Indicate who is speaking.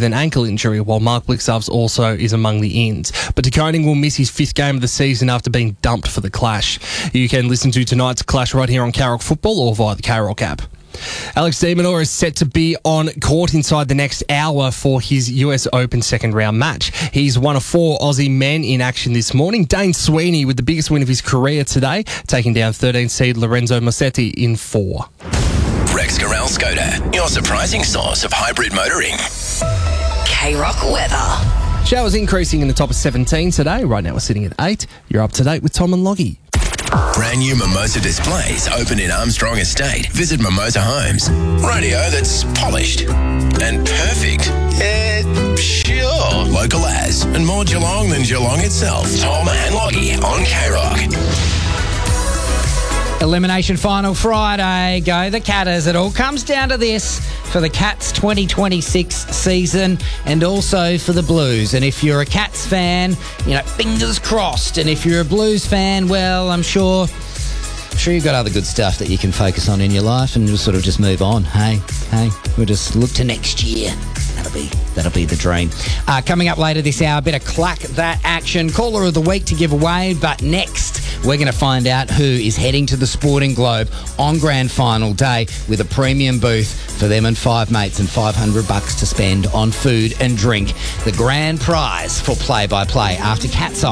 Speaker 1: with an ankle injury, while Mark Blicavs also is among the ins. But De Koning will miss his 5th game of the season after being dumped for the clash. You can listen to tonight's clash right here on K-Rock Football or via the K-Rock app. Alex de Minaur is set to be on court inside the next hour for his US Open second round match. He's one of 4 Aussie men in action this morning. Dane Sweeney with the biggest win of his career today, taking down 13 seed Lorenzo Musetti in 4.
Speaker 2: Rex Corral Skoda, your surprising source of hybrid motoring.
Speaker 3: K-Rock weather.
Speaker 1: Showers increasing in the top of 17 today. Right now we're sitting at 8. You're up to date with Tom and Loggy.
Speaker 2: Brand new Mimosa displays open in Armstrong Estate. Visit Mimosa Homes. Radio that's polished and perfect. Sure. Local as and more Geelong than Geelong itself. Tom and Loggy on K-Rock.
Speaker 4: Elimination final Friday. Go the Catters. It all comes down to this for the Cats 2026 season and also for the Blues. And if you're a Cats fan, fingers crossed. And if you're a Blues fan, well, I'm sure you've got other good stuff that you can focus on in your life and just sort of just move on. Hey, we'll just look to next year. That'll be the dream. Coming up later this hour, a bit of Clack That action. Caller of the week to give away. But next, we're going to find out who is heading to the Sporting Globe on grand final day with a premium booth for them and 5 mates and $500 to spend on food and drink. The grand prize for play-by-play after Cat's Eye.